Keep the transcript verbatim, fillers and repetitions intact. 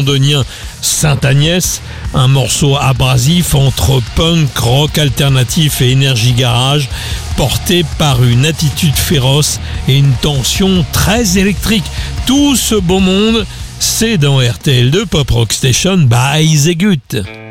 londonien Saint-Agnès, un morceau abrasif entre punk, rock alternatif et énergie garage, porté par une attitude féroce et une tension très électrique. Tout ce beau monde, c'est dans R T L deux Pop Rock Station by Zegut.